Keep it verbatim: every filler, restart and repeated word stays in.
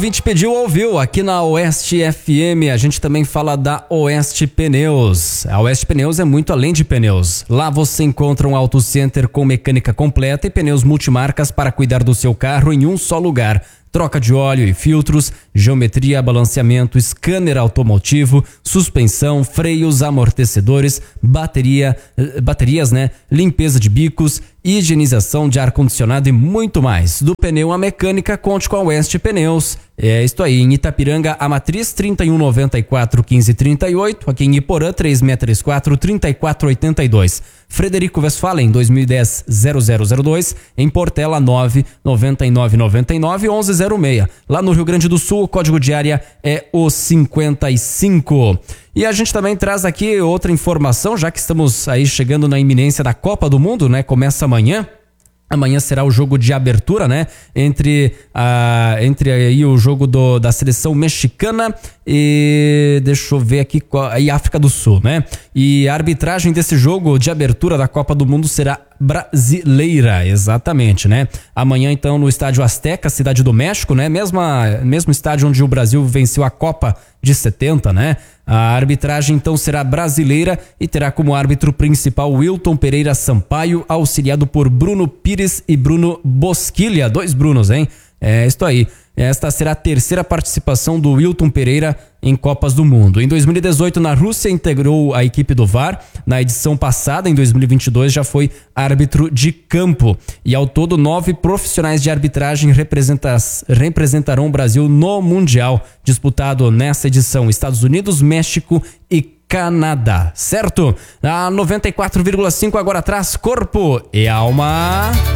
ouvinte pediu, ouviu, aqui na Oeste F M, a gente também fala da Oeste Pneus. A Oeste Pneus é muito além de pneus. Lá você encontra um auto center com mecânica completa e pneus multimarcas para cuidar do seu carro em um só lugar. Troca de óleo e filtros, geometria, balanceamento, scanner automotivo, suspensão, freios, amortecedores, bateria, baterias, né? Limpeza de bicos, higienização de ar-condicionado e muito mais. Do pneu à mecânica, conte com a Oeste Pneus. É isso aí, em Itapiranga, a matriz trinta e um noventa e quatro, quinze trinta e oito, aqui em Iporã, três seis três quatro, trinta e quatro oitenta e dois. Frederico Westphalen, dois mil e dez, zero zero zero dois, em Portela, nove nove nove nove nove, onze zero seis. Lá no Rio Grande do Sul, o código de área é o cinquenta e cinco. E a gente também traz aqui outra informação, já que estamos aí chegando na iminência da Copa do Mundo, né? Começa amanhã. Amanhã será o jogo de abertura, né? Entre, a, entre aí o jogo do, da seleção mexicana e deixa eu ver aqui, e África do Sul, né? E a arbitragem desse jogo de abertura da Copa do Mundo será brasileira, exatamente, né? Amanhã, então, no Estádio Azteca, Cidade do México, né? Mesma, mesmo estádio onde o Brasil venceu a Copa de setenta, né? A arbitragem, então, será brasileira e terá como árbitro principal Wilton Pereira Sampaio, auxiliado por Bruno Pires e Bruno Bosquilha. Dois Brunos, hein? É isso aí. Esta será a terceira participação do Wilton Pereira em Copas do Mundo. Em dois mil e dezoito, na Rússia, integrou a equipe do V A R. Na edição passada, em dois mil e vinte e dois, já foi árbitro de campo. E ao todo, nove profissionais de arbitragem representarão o Brasil no Mundial, disputado nessa edição: Estados Unidos, México e Canadá, certo? A noventa e quatro vírgula cinco agora traz Corpo e Alma.